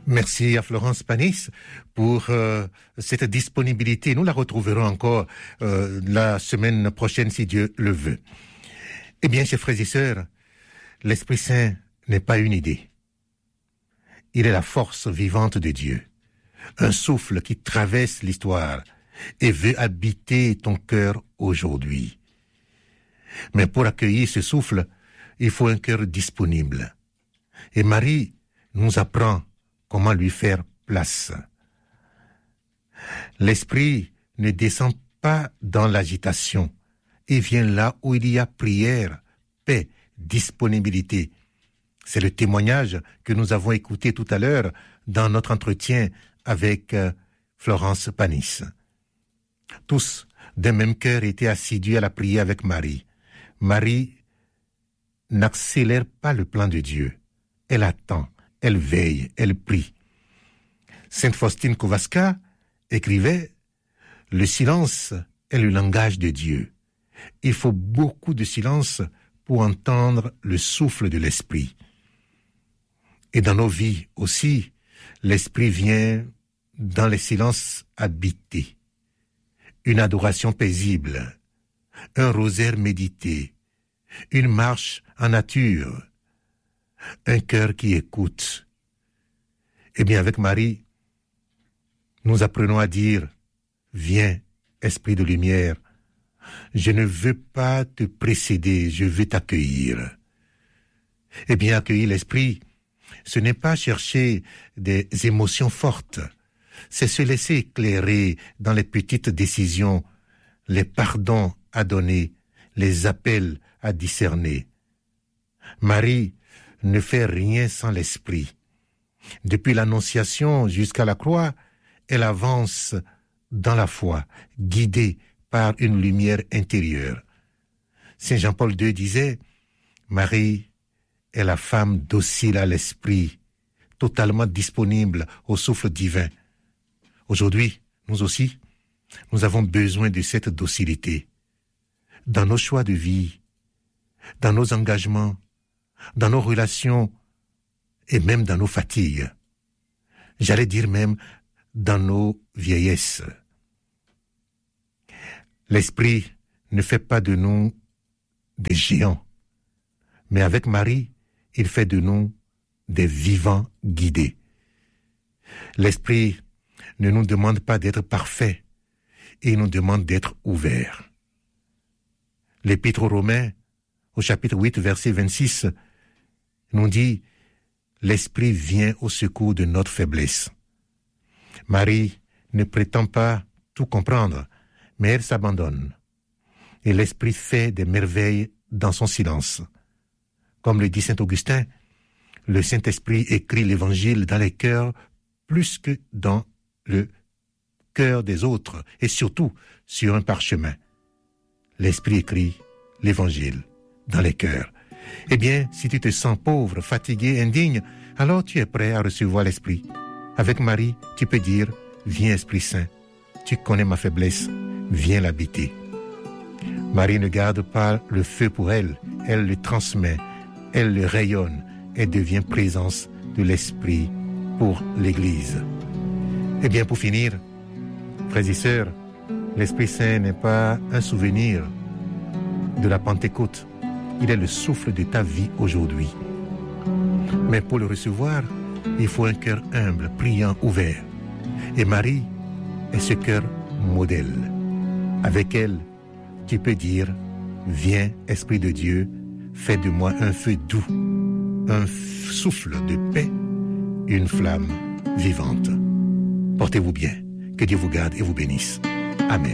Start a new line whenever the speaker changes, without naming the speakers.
Merci à Florence Panis pour cette disponibilité. Nous la retrouverons encore la semaine prochaine si Dieu le veut. Eh bien, chers frères et sœurs, l'Esprit Saint n'est pas une idée. Il est la force vivante de Dieu, un souffle qui traverse l'histoire et veut habiter ton cœur aujourd'hui. Mais pour accueillir ce souffle, il faut un cœur disponible. Et Marie nous apprend comment lui faire place. L'Esprit ne descend pas dans l'agitation et vient là où il y a prière, paix, disponibilité. C'est le témoignage que nous avons écouté tout à l'heure dans notre entretien avec Florence Panis. Tous, d'un même cœur, étaient assidus à la prière avec Marie. Marie n'accélère pas le plan de Dieu. Elle attend, elle veille, elle prie. Sainte Faustine Kowalska écrivait « Le silence est le langage de Dieu. Il faut beaucoup de silence pour entendre le souffle de l'Esprit. » Et dans nos vies aussi, l'Esprit vient dans les silences habités. Une adoration paisible, un rosaire médité, une marche en nature, un cœur qui écoute. Eh bien, avec Marie, nous apprenons à dire « Viens, Esprit de lumière, je ne veux pas te précéder, je veux t'accueillir. » Eh bien, accueillir l'Esprit, ce n'est pas chercher des émotions fortes, c'est se laisser éclairer dans les petites décisions, les pardons à donner, les appels à discerner. Marie ne fait rien sans l'Esprit. Depuis l'Annonciation jusqu'à la croix, elle avance dans la foi, guidée par une lumière intérieure. Saint Jean-Paul II disait « Marie est la femme docile à l'Esprit, totalement disponible au souffle divin. » Aujourd'hui, nous aussi, nous avons besoin de cette docilité. Dans nos choix de vie, dans nos engagements, dans nos relations et même dans nos fatigues. J'allais dire même dans nos vieillesses. L'Esprit ne fait pas de nous des géants, mais avec Marie, il fait de nous des vivants guidés. L'Esprit ne nous demande pas d'être parfaits, il nous demande d'être ouverts. L'Épître aux Romains, au chapitre 8, verset 26, nous dit « L'Esprit vient au secours de notre faiblesse. » Marie ne prétend pas tout comprendre, mais elle s'abandonne. Et l'Esprit fait des merveilles dans son silence. Comme le dit saint Augustin, le Saint-Esprit écrit l'Évangile dans les cœurs plus que dans le cœur des autres, et surtout sur un parchemin. L'Esprit écrit l'Évangile dans les cœurs. Eh bien, si tu te sens pauvre, fatigué, indigne, alors tu es prêt à recevoir l'Esprit. Avec Marie, tu peux dire « Viens Esprit Saint, tu connais ma faiblesse, viens l'habiter. » Marie ne garde pas le feu pour elle, elle le transmet, elle le rayonne et devient présence de l'Esprit pour l'Église. Eh bien, pour finir, frères et sœurs, l'Esprit Saint n'est pas un souvenir de la Pentecôte. Il est le souffle de ta vie aujourd'hui. Mais pour le recevoir, il faut un cœur humble, priant, ouvert. Et Marie est ce cœur modèle. Avec elle, tu peux dire « Viens, Esprit de Dieu, fais de moi un feu doux, un souffle de paix, une flamme vivante. » Portez-vous bien, que Dieu vous garde et vous bénisse. Amen.